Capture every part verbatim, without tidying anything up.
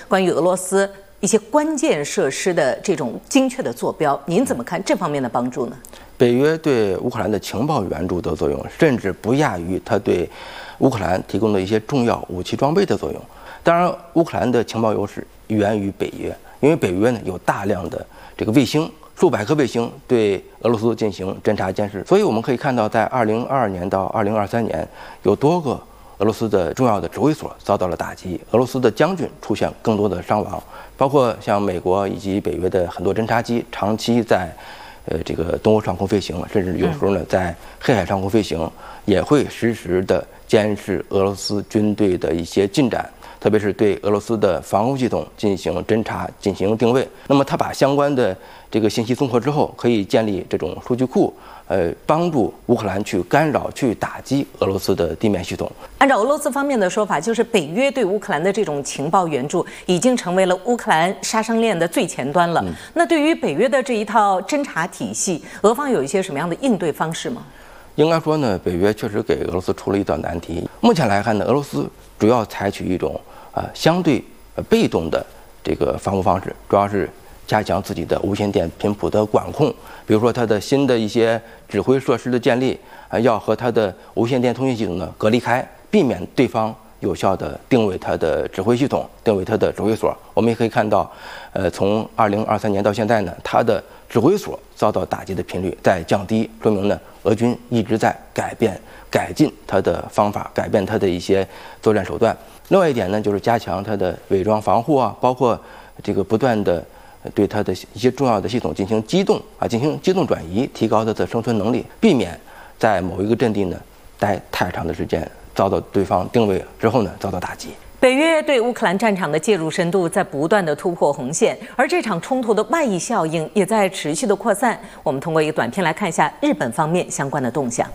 关于俄罗斯一些关键设施的这种精确的坐标，您怎么看这方面的帮助呢？ 北约对乌克兰的情报援助的作用，甚至不亚于它对乌克兰提供的一些重要武器装备的作用。当然，乌克兰的情报优势源于北约，因为北约呢有大量的这个卫星，数百颗卫星对俄罗斯进行侦察监视，所以我们可以看到，在二零二二年到二零二三年，有多个俄罗斯的重要的指挥所遭到了打击，俄罗斯的将军出现更多的伤亡，包括像美国以及北约的很多侦察机长期在呃，这个东欧上空飞行，甚至有时候呢，在黑海上空飞行，也会实时的监视俄罗斯军队的一些进展，特别是对俄罗斯的防空系统进行侦察、进行定位。那么，他把相关的这个信息综合之后，可以建立这种数据库，呃，帮助乌克兰去干扰、去打击俄罗斯的地面系统。 按照俄罗斯方面的说法，就是北约对乌克兰的这种情报援助已经成为了乌克兰杀伤链的最前端了。嗯、那对于北约的这一套侦察体系，俄方有一些什么样的应对方式吗？ 应该说呢，北约确实给俄罗斯出了一道难题。目前来看呢，俄罗斯主要采取一种啊、呃、相对呃被动的这个防护方式，主要是加强自己的无线电频谱的管控，比如说它的新的一些指挥设施的建立啊，要和它的无线电通讯系统呢隔离开，避免对方有效的定位它的指挥系统，定位它的指挥所。我们也可以看到，呃，从二零二三年到现在呢，它的指挥所遭到打击的频率在降低，说明呢，俄军一直在改变、改进它的方法，改变它的一些作战手段。另外一点呢，就是加强它的伪装防护啊，包括这个不断的对它的一些重要的系统进行机动啊，进行机动转移，提高它的生存能力，避免在某一个阵地呢待太长的时间，遭到对方定位之后呢遭到打击。 北约对乌克兰战场的介入深度在不断的突破红线，而这场冲突的外溢效应也在持续的扩散。我们通过一个短片来看一下日本方面相关的动向。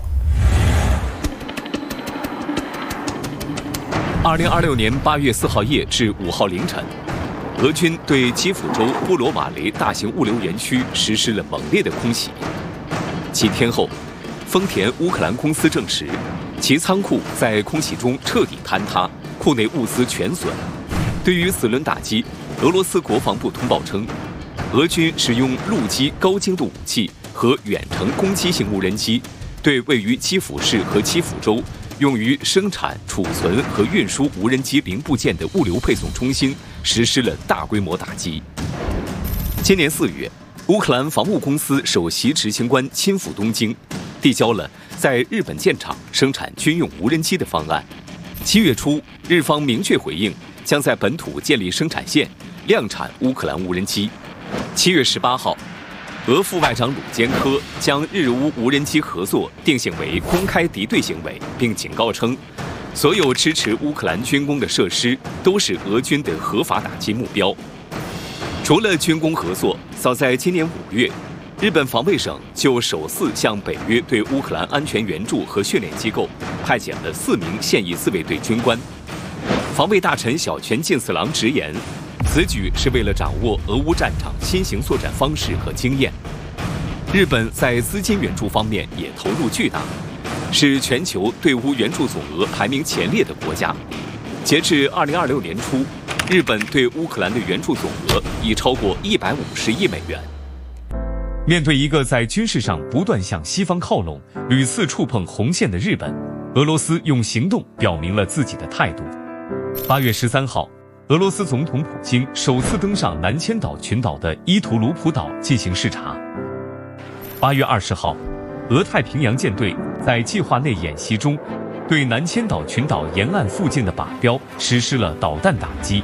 二零二六年八月四号夜至五号凌晨，俄军对基辅州波罗瓦雷大型物流园区实施了猛烈的空袭。几天后，丰田乌克兰公司证实，其仓库在空袭中彻底坍塌，库内物资全损。对于此轮打击，俄罗斯国防部通报称，俄军使用陆基高精度武器和远程攻击性无人机，对位于基辅市和基辅州用于生产、储存和运输无人机零部件的物流配送中心实施了大规模打击。今年四月，乌克兰防务公司首席执行官亲赴东京，递交了在日本建厂生产军用无人机的方案。七月初，日方明确回应，将在本土建立生产线，量产乌克兰无人机。七月十八号，俄副外长鲁坚科将日乌无人机合作定性为公开敌对行为，并警告称，所有支持乌克兰军工的设施都是俄军的合法打击目标。除了军工合作，早在今年五月，日本防卫省就首次向北约对乌克兰安全援助和训练机构派遣了四名现役自卫队军官。防卫大臣小泉进次郎直言，此举是为了掌握俄乌战场新型作战方式和经验。日本在资金援助方面也投入巨大，是全球对乌援助总额排名前列的国家。截至二零二六年初，日本对乌克兰的援助总额已超过一百五十亿美元。面对一个在军事上不断向西方靠拢、屡次触碰红线的日本，俄罗斯用行动表明了自己的态度。八月十三号，俄罗斯总统普京首次登上南千岛群岛的伊图鲁普岛进行视察。八月二十号，俄太平洋舰队在计划内演习中，对南千岛群岛沿岸附近的靶标实施了导弹打击。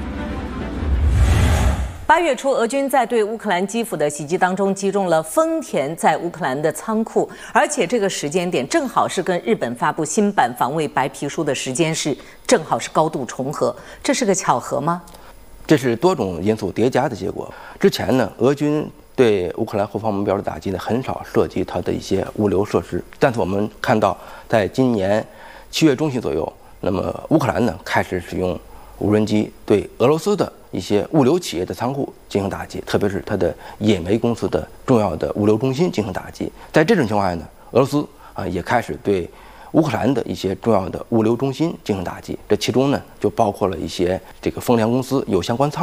八月初，俄军在对乌克兰基辅的袭击当中击中了丰田在乌克兰的仓库，而且这个时间点正好是跟日本发布新版防卫白皮书的时间是正好是高度重合，这是个巧合吗？ 这是多种因素叠加的结果。之前呢，俄军对乌克兰后方目标的打击呢，很少涉及它的一些物流设施，但是我们看到，在今年七月中旬左右，那么乌克兰呢开始使用无人机对俄罗斯的一些物流企业的仓库进行打击，特别是它的野煤公司的重要的物流中心进行打击。在这种情况下呢，俄罗斯啊也开始对乌克兰的一些重要的物流中心进行打击，这其中呢就包括了一些这个丰田公司有相关仓